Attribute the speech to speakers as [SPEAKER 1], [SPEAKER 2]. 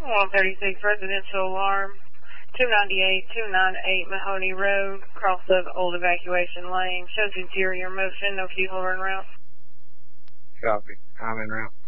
[SPEAKER 1] 136 residential alarm, 298 Mahoney Road, cross of Old Evacuation Lane. Shows interior motion, no people are en route.
[SPEAKER 2] Copy. I'm en route.